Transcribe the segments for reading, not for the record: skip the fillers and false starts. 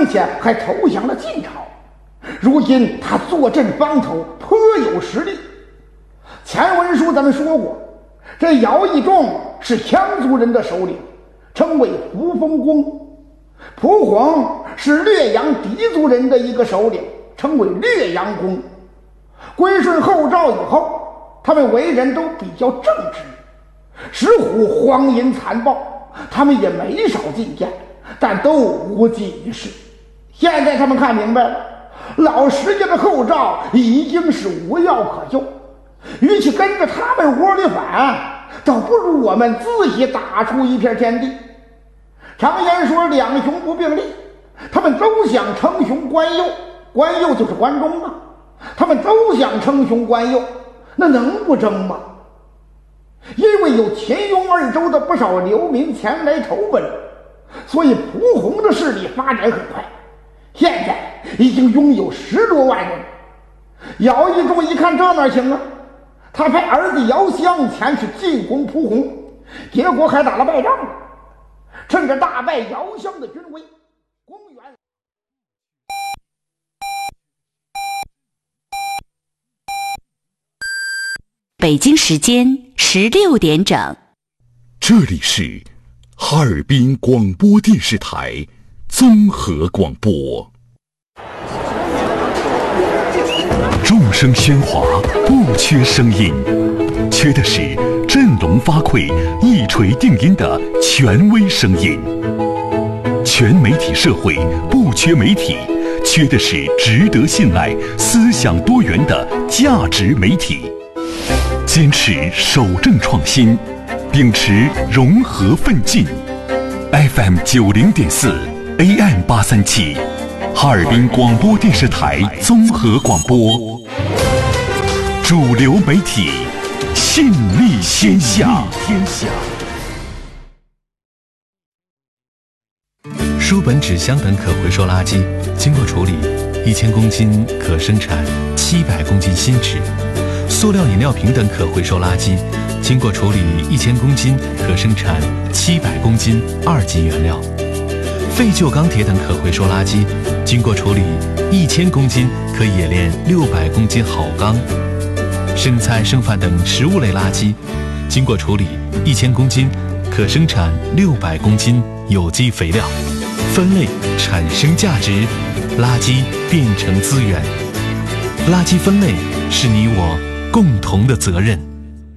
并且还投降了晋朝。如今他坐镇方头，颇有实力。前文书咱们说过，这姚义仲是羌族人的首领，称为扶风公。蒲晃是略阳氐族人的一个首领，称为略阳公。归顺后赵以后，他们为人都比较正直。石虎荒淫残暴，他们也没少进谏，但都无济于事。现在他们看明白了，老石家的后赵已经是无药可救，与其跟着他们窝里反，倒不如我们自己打出一片天地。常言说两雄不并立，他们都想称雄关右，关右就是关中嘛，他们都想称雄关右，那能不争吗？因为有秦雍二州的不少流民前来投奔，所以蒲洪的势力发展很快，现在已经拥有10多万人。姚义仲一看这哪行啊，他派儿子姚襄前去进攻蒲洪，结果还打了败仗了。趁着大败姚襄的军威，公元北京时间16点整。 这里是哈尔滨广播电视台综合广播。众声喧哗，不缺声音，缺的是振聋发聩、一锤定音的权威声音。全媒体社会不缺媒体，缺的是值得信赖、思想多元的价值媒体。坚持守正创新，秉持融合奋进。FM 90.4 AM 837，哈尔滨广播电视台综合广播。主流媒体，信力天下。 书本、纸箱等可回收垃圾经过处理，1000公斤可生产700公斤新纸。塑料饮料瓶等可回收垃圾经过处理1000公斤可生产700公斤2级原料。废旧钢铁等可回收垃圾经过处理1000公斤可冶炼600公斤好钢。生菜剩饭等食物类垃圾经过处理1000公斤可生产600公斤有机肥料。分类产生价值，垃圾变成资源。垃圾分类是你我共同的责任。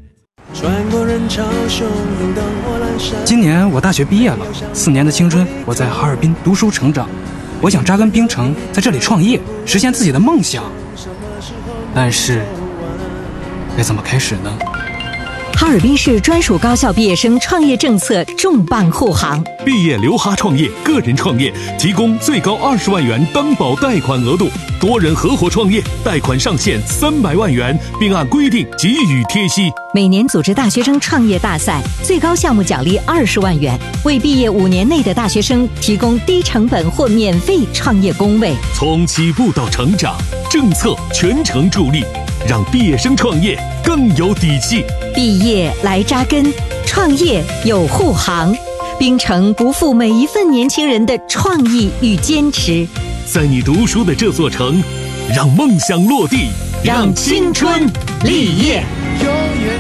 今年我大学毕业了，4年的青春我在哈尔滨读书成长，我想扎根冰城，在这里创业，实现自己的梦想。但是该怎么开始呢？ 哈尔滨市专属高校毕业生创业政策重磅护航， 毕业留哈创业，个人创业提供最高20万元担保贷款额度，多人合伙创业贷款上限300万元，并按规定给予贴息。 每年组织大学生创业大赛，最高项目奖励20万元，为毕业5年内的大学生提供低成本或免费创业工位。 从起步到成长，政策全程助力，让毕业生创业更有底气。 毕业来扎根，创业有护航。冰城不负每一份年轻人的创意与坚持。 在你读书的这座城，让梦想落地，让青春立业。